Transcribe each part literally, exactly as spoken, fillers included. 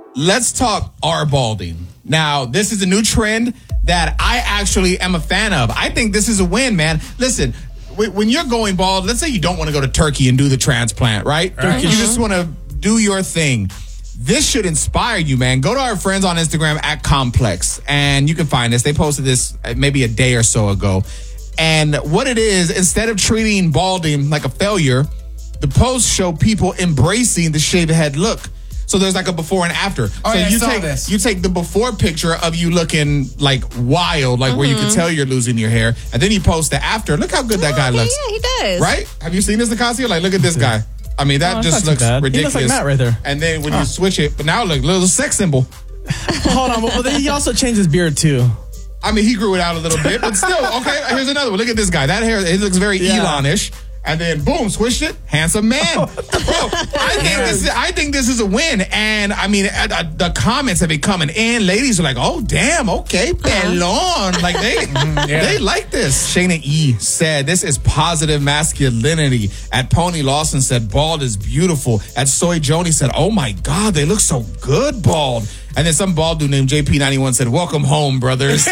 let's talk R balding. Now, this is a new trend that I actually am a fan of. I think this is a win, man. Listen, when you're going bald, let's say you don't want to go to Turkey and do the transplant, right? right. You just want to do your thing. This should inspire you, man. Go to our friends on Instagram at Complex, and you can find this. They posted this maybe a day or so ago. And what it is, instead of treating balding like a failure, the posts show people embracing the shaved head look. So there's like a before and after. Oh, so yeah, you I saw take this. you take the before picture of you looking like wild, like mm-hmm. where you can tell you're losing your hair, and then you post the after. Look how good that oh, guy looks. Yeah, he does. Right? Have you seen this, Nicasio? Like, look at this guy. I mean, that oh, just looks ridiculous. He looks like Matt right there. And then when oh. you switch it, but now look, little sex symbol. Hold on, well, then he also changed his beard too. I mean, he grew it out a little bit, but still, okay. Here's another one. Look at this guy. That hair, it looks very yeah. Elon-ish. And then boom, switched it. Handsome man, bro. I think this is. I think this is a win. And I mean, uh, uh, the comments have been coming in. Ladies are like, "Oh, damn, okay, pelon." Like they, mm, yeah. they like this. Shayna E said, "This is positive masculinity." At Pony Lawson said, "Bald is beautiful." At Soy Joni said, "Oh my God, they look so good bald." And then some bald dude named J P ninety-one said, "Welcome home, brothers."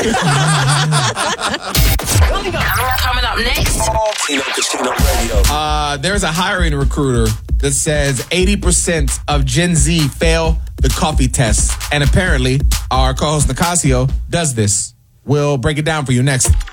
Coming up next. Uh, there's a hiring recruiter that says eighty percent of Gen Z fail the coffee test. And apparently, our co-host Nicasio does this. We'll break it down for you next.